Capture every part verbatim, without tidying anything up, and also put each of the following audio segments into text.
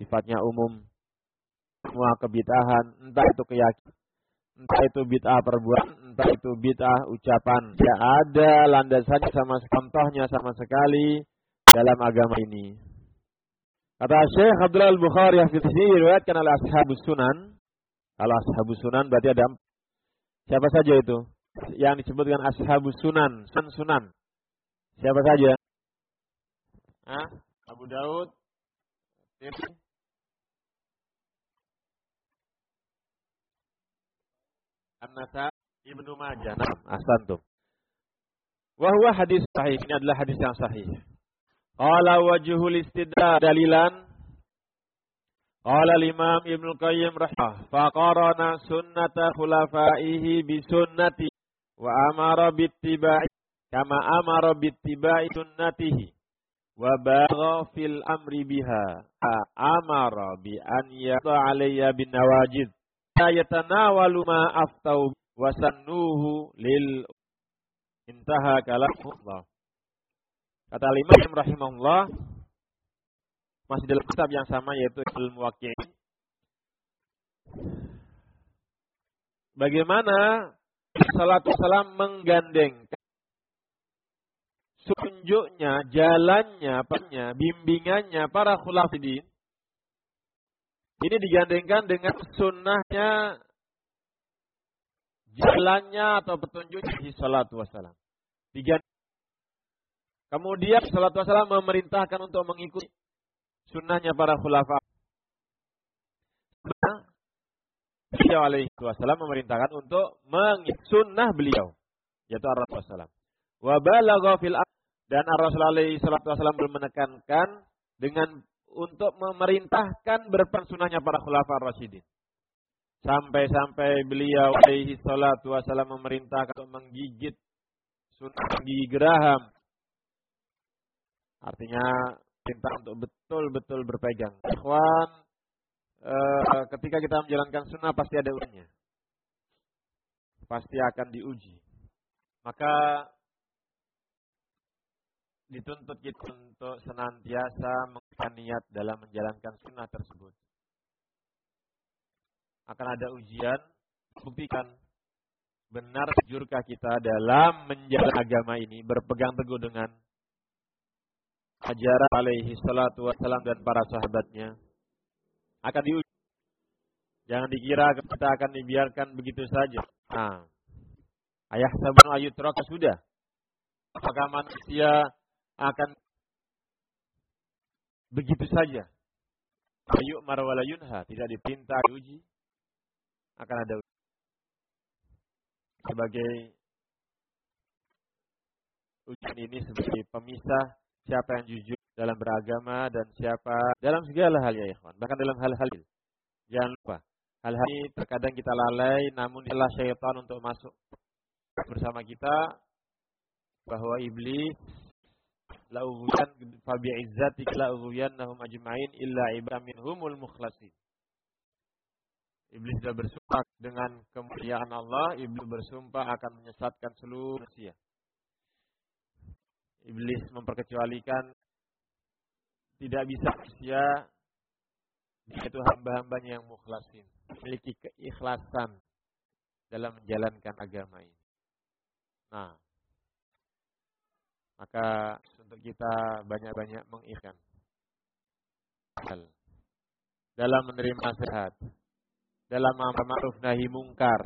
sifatnya umum. Semua kebid'ahan, entah itu keyakinan, entah itu bid'ah perbuatan, entah itu bid'ah ucapan. Tidak ada landasannya sama contohnya sama sekali dalam agama ini. Kata Syekh Abdullah Al-Bukhari yang diriwayatkan oleh Ashabus Sunan. Kalau Ashabus Sunan berarti ada siapa saja itu? Yang disebut dengan Ashabus Sunan, Sunan Sunan. Siapa saja? Hah? Abu Daud, An-Nasa, Ibnu Majah. Nah, ahsantum. Wa huwa hadis sahih. Ini adalah hadis yang sahih. Qala wajhul istidlal dalilan. Qala al-Imam Ibnu Qayyim rahimah, fa qarana sunnata khulafaihi bi sunnati wa amara bittiba'i kama amara bittiba'i sunnatihi wa bagha fil amri biha. Amara bi an yata alayya bin nawajid yatanawalu ma aftau wa sannuhu lil intaha kalamullah. Kata Imam rahimahullah masih dalam kitab yang sama yaitu Al-Muwaqqi'in. Bagaimana salatu salam menggandengkan tunjuknya, jalannya, apanya, bimbingannya para khulafidin. Ini digandengkan dengan sunnahnya, jalannya atau petunjuknya di salatu wassalam. Kemudian salatu wassalam memerintahkan untuk mengikuti sunnahnya para khulafa. Beliau alaihi wasallam memerintahkan untuk mengikuti sunnah beliau, yaitu ar-Rasul sallam. Wa balagha fil dan ar-Rasul alaihi wasallam menekankan dengan untuk memerintahkan berpegang sunnahnya para khulafa ar-rasyidin. Sampai-sampai beliau alaihi salatu wasallam memerintahkan untuk menggigit sunnah gigi geraham. Artinya perintah untuk betul-betul berpegang. Ikhwan, eh, ketika kita menjalankan sunnah pasti ada ujiannya. Pasti akan diuji. Maka dituntut kita untuk senantiasa mengikat niat dalam menjalankan sunnah tersebut. Akan ada ujian, buktikan benar jurkah kita dalam menjalankan agama ini, berpegang teguh dengan ajaran alaihi salatu wassalam dan para sahabatnya. Akan diuji. Jangan dikira kita akan dibiarkan begitu saja. Nah, ayah sabun ayutraka sudah. Apakah manusia akan begitu saja? Ayu marwala yunha, tidak diperintah diuji. Akan ada uji. Sebagai ujian ini sebagai pemisah siapa yang jujur dalam beragama dan siapa dalam segala hal ya ikhwan. Bahkan dalam hal-hal ini. Jangan lupa. Hal-hal ini terkadang kita lalai namun inilah syaitan untuk masuk bersama kita bahwa iblis la'ughyan fa bi'izzatik la'ughyanahum ajma'in illa ibam minhumul mukhlasin. Iblis sudah bersumpah dengan kemuliaan Allah, iblis bersumpah akan menyesatkan seluruh manusia. Iblis memperkecualikan tidak bisa manusia yaitu hamba-hambanya yang mukhlasin, memiliki keikhlasan dalam menjalankan agama ini. Nah, maka untuk kita banyak-banyak mengikhlaskan dalam menerima nasihat, dalam amar ma'ruf nahi mungkar,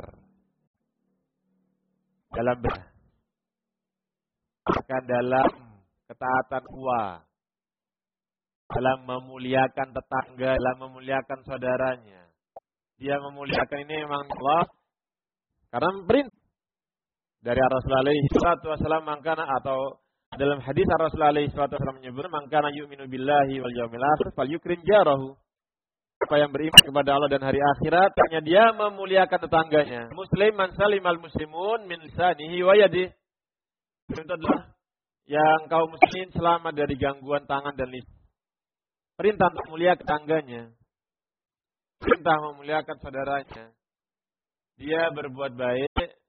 dalam ber bahkan dalam ketaatan tua, dalam memuliakan tetangga, dalam memuliakan saudaranya. Dia memuliakan ini memang Allah karena perintah dari Rasulullah alaihi wasallam mangkana atau dalam hadis Rasulullah alaihi wasallam menyebut mangkana yu'minu billahi wal yaumil akhir falyukrim jarahu. Siapa yang beriman kepada Allah dan hari akhirat, hanya dia memuliakan tetangganya. Muslim man salimal muslimun min lisanihi wa yadihi. Itu adalah yang kaum muslimin selamat dari gangguan tangan dan lisan. Perintah untuk memuliakan tetangganya. Perintah memuliakan saudaranya. Dia berbuat baik